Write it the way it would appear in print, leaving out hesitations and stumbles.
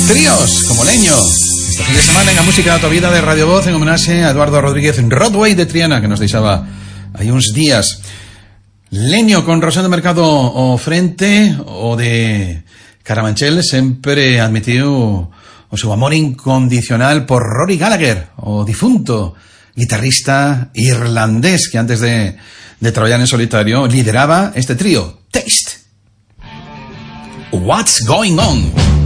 Tríos, como Leño. Este fin de semana en la música de tu vida de Radio Voz en homenaje a Eduardo Rodríguez Rodway de Triana, que nos deixaba hai uns días. Leño con Rosendo Mercado o frente, o de Carabanchel sempre admitiu o seu amor incondicional por Rory Gallagher, o difunto guitarrista irlandés que antes de traballar en solitario lideraba este trío, Taste. What's Going On?